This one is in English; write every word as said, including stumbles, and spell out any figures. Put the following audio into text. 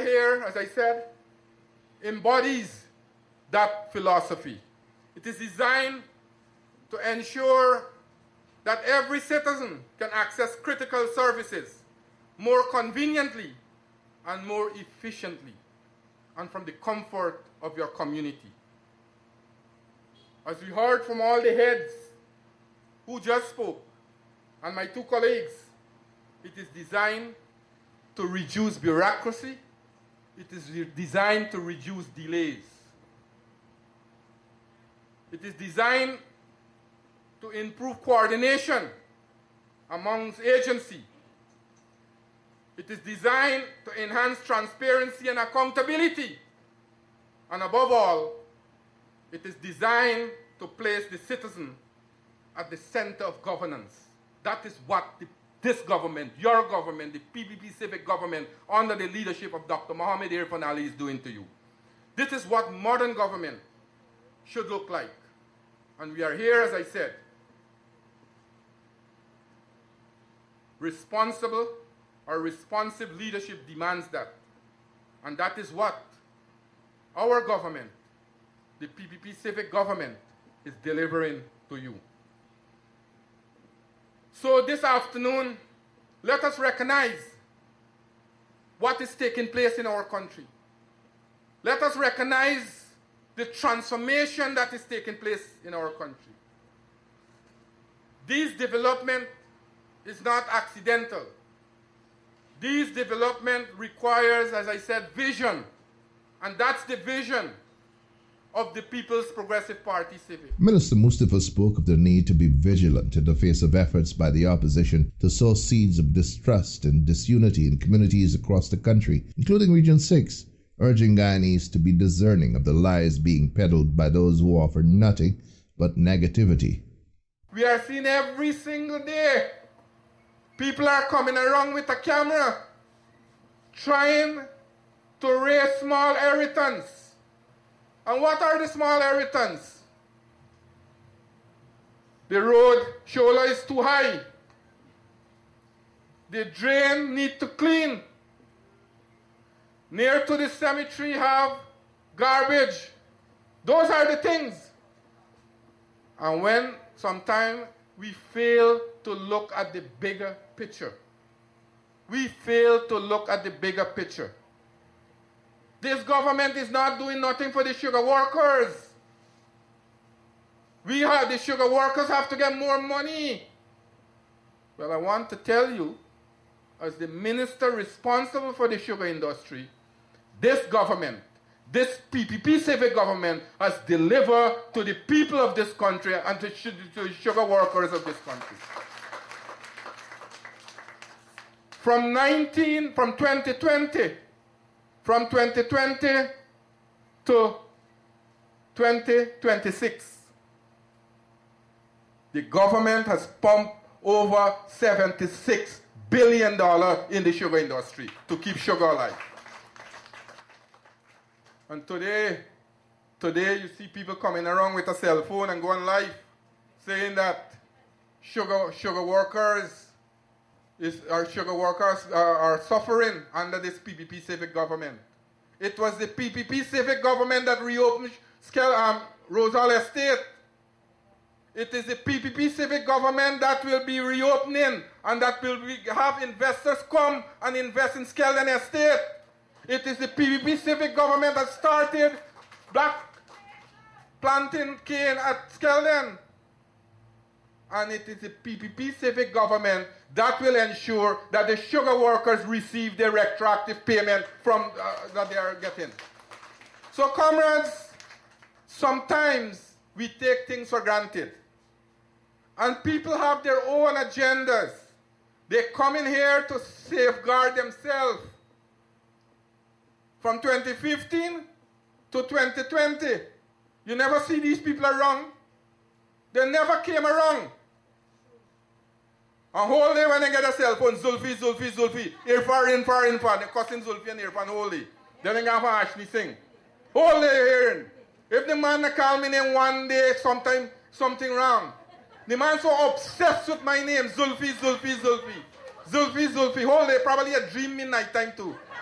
here, as I said, embodies that philosophy. It is designed to ensure that every citizen can access critical services more conveniently and more efficiently, and from the comfort of your community. As we heard from all the heads who just spoke, and my two colleagues, it is designed to reduce bureaucracy. It is designed to reduce delays. It is designed to improve coordination amongst agencies. It is designed to enhance transparency and accountability. And above all, it is designed to place the citizen at the center of governance. That is what the, this government, your government, the P P P civic government, under the leadership of Doctor Mohamed Irfaan Ali is doing to you. This is what modern government should look like. And we are here, as I said, responsible or responsive leadership demands that. And that is what our government, the P P P civic government, is delivering to you. So this afternoon, let us recognize what is taking place in our country. Let us recognize the transformation that is taking place in our country. This development is not accidental. This development requires, as I said, vision. And that's the vision of the People's Progressive Party Civic. Minister Mustafa spoke of the need to be vigilant in the face of efforts by the opposition to sow seeds of distrust and disunity in communities across the country, including Region six, urging Guyanese to be discerning of the lies being peddled by those who offer nothing but negativity. We are seeing every single day people are coming around with a camera trying to raise small irritants. And what are the small irritants? The road shoulder is too high. The drain need to clean. Near to the cemetery have garbage. Those are the things. And when sometimes we fail to look at the bigger picture. We fail to look at the bigger picture. This government is not doing nothing for the sugar workers. We have, the sugar workers have to get more money. Well, I want to tell you, as the minister responsible for the sugar industry, this government, this P P P civic government has delivered to the people of this country and to, to the sugar workers of this country. From nineteen, from twenty twenty, from twenty twenty to twenty twenty-six, the government has pumped over seventy-six billion dollars in the sugar industry to keep sugar alive. And today, today you see people coming around with a cell phone and going live saying that sugar, sugar workers Is, our sugar workers are, are suffering under this P P P civic government. It was the P P P civic government that reopened um, Rosal Estate. It is the P P P civic government that will be reopening and that will be, have investors come and invest in Skeldon Estate. It is the P P P civic government that started black planting cane at Skeldon. And it is the P P P civic government that will ensure that the sugar workers receive their retroactive payment from uh, that they are getting. So, comrades, sometimes we take things for granted. And people have their own agendas. They come in here to safeguard themselves. From twenty fifteen to twenty twenty, you never see these people around. They never came around. And whole day when they get a cell phone, Zulfi, Zulfi, Zulfi, Irfan, Irfan, Irfan, they're cussing Zulfi and Irfan whole day. Then they go for Ashley sing. Whole day hearing. If the man call me name one day, sometime something wrong. The man so obsessed with my name, Zulfi, Zulfi, Zulfi. Zulfi, Zulfi. Whole day, probably a dream me night time too.